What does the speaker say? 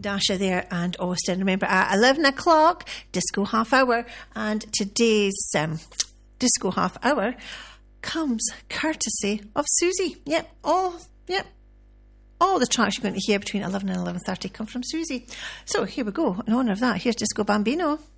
Dasha there and Austin. Remember, at 11 o'clock, Disco Half Hour. And today's Disco Half Hour comes courtesy of Susie. All the tracks you're going to hear between 11 and 11:30 come from Susie. So here we go. In honour of that, here's Disco Bambino.